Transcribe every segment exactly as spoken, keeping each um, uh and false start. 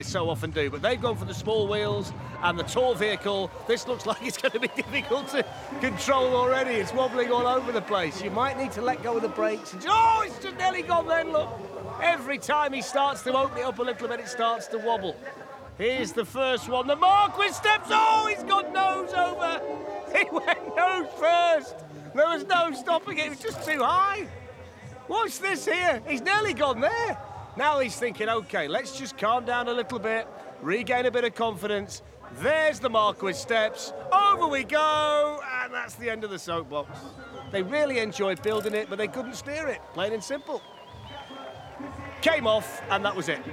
so often do, but they've gone for the small wheels and the tall vehicle. This looks like it's going to be difficult to control already. It's wobbling all over the place. You might need to let go of the brakes. Oh, it's just nearly gone then, look. Every time he starts to open it up a little bit, it starts to wobble. Here's the first one. The Marquis steps. Oh, he's got nose over. He went nose first. There was no stopping it. It was just too high. Watch this here. He's nearly gone there. Now he's thinking, OK, let's just calm down a little bit, regain a bit of confidence. There's the Marquis steps. Over we go. And that's the end of the soapbox. They really enjoyed building it, but they couldn't steer it. Plain and simple. Came off, and that was it.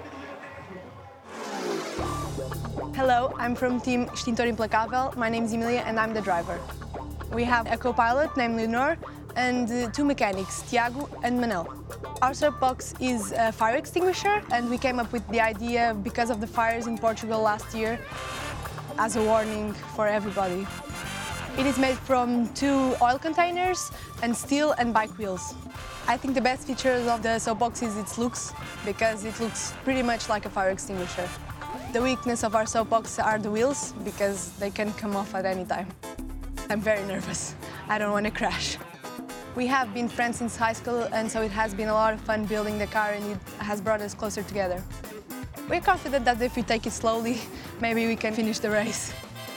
Hello, I'm from Team Extintor Implacável. My name is Emilia, and I'm the driver. We have a co-pilot named Leonor and uh, two mechanics, Tiago and Manel. Our soapbox is a fire extinguisher, and we came up with the idea because of the fires in Portugal last year as a warning for everybody. It is made from two oil containers and steel and bike wheels. I think the best features of the soapbox is its looks, because it looks pretty much like a fire extinguisher. The weakness of our soapbox are the wheels, because they can come off at any time. I'm very nervous. I don't want to crash. We have been friends since high school, and so it has been a lot of fun building the car, and it has brought us closer together. We're confident that if we take it slowly, maybe we can finish the race.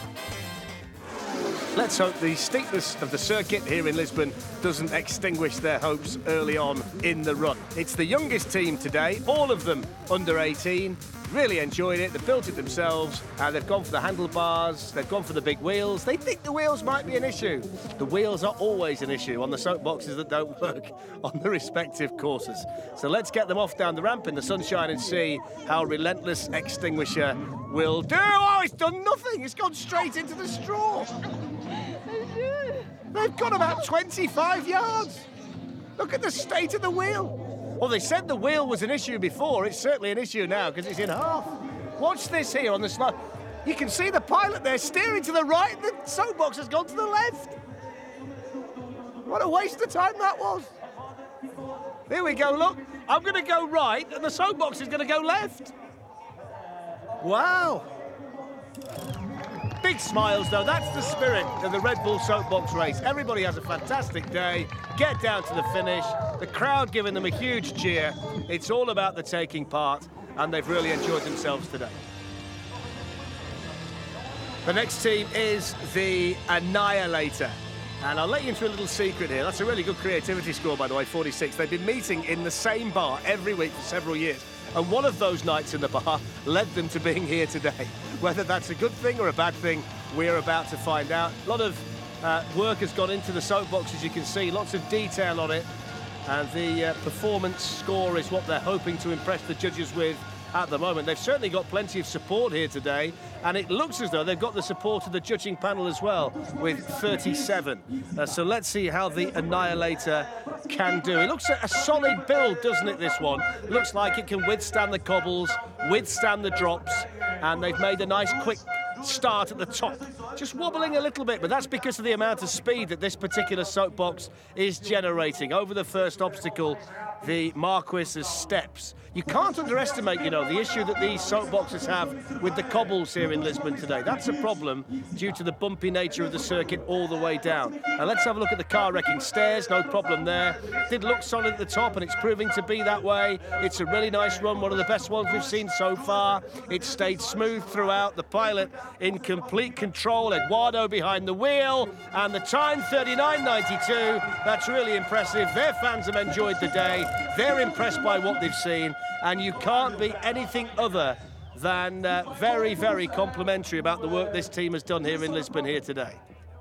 Let's hope the steepness of the circuit here in Lisbon doesn't extinguish their hopes early on in the run. It's the youngest team today, all of them under eighteen. Really enjoyed it, they built it themselves, and they've gone for the handlebars, they've gone for the big wheels. They think the wheels might be an issue. The wheels are always an issue on the soapboxes that don't work on the respective courses. So let's get them off down the ramp in the sunshine and see how Relentless Extinguisher will do. Oh, it's done nothing, it's gone straight into the straw. They've got about twenty-five yards. Look at the state of the wheel. Well, they said the wheel was an issue before. It's certainly an issue now because it's in half. Watch this here on the slide. You can see the pilot there steering to the right and the soapbox has gone to the left. What a waste of time that was. Here we go, look. I'm going to go right and the soapbox is going to go left. Wow. Big smiles, though. That's the spirit of the Red Bull Soapbox race. Everybody has a fantastic day, get down to the finish, the crowd giving them a huge cheer. It's all about the taking part, and they've really enjoyed themselves today. The next team is the Annihilator. And I'll let you into a little secret here. That's a really good creativity score, by the way, forty-six. They've been meeting in the same bar every week for several years. And one of those nights in the bar led them to being here today. Whether that's a good thing or a bad thing, we're about to find out. A lot of uh, work has gone into the soapbox, as you can see, lots of detail on it. And the uh, performance score is what they're hoping to impress the judges with at the moment. They've certainly got plenty of support here today, and it looks as though they've got the support of the judging panel as well, with thirty-seven. Uh, so let's see how the Annihilator can do. It looks a solid build, doesn't it, this one? Looks like it can withstand the cobbles, withstand the drops, and they've made a nice quick start at the top. Just wobbling a little bit, but that's because of the amount of speed that this particular soapbox is generating. Over the first obstacle, the Marquis's steps. You can't underestimate, you know, the issue that these soapboxes have with the cobbles here in Lisbon today. That's a problem due to the bumpy nature of the circuit all the way down. Now let's have a look at the car wrecking stairs. No problem there. Did look solid at the top, and it's proving to be that way. It's a really nice run, one of the best ones we've seen so far. It stayed smooth throughout. The pilot in complete control. Eduardo behind the wheel, and the time thirty-nine ninety-two. That's really impressive. Their fans have enjoyed the day. They're impressed by what they've seen, and you can't be anything other than uh, very, very complimentary about the work this team has done here in Lisbon here today.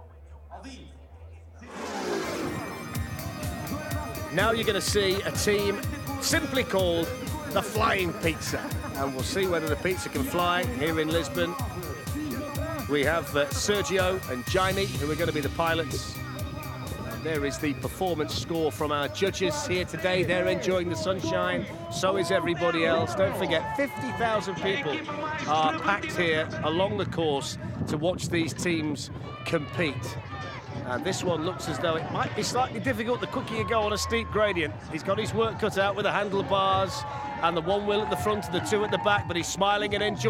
Now you're going to see a team simply called the Flying Pizza, and we'll see whether the pizza can fly here in Lisbon. We have uh, Sergio and Jaime, who are going to be the pilots. There is the performance score from our judges here today. They're enjoying the sunshine, so is everybody else. Don't forget, fifty thousand people are packed here along the course to watch these teams compete. And this one looks as though it might be slightly difficult the quicker you go on a steep gradient. He's got his work cut out with the handlebars and the one wheel at the front and the two at the back, but he's smiling and enjoying.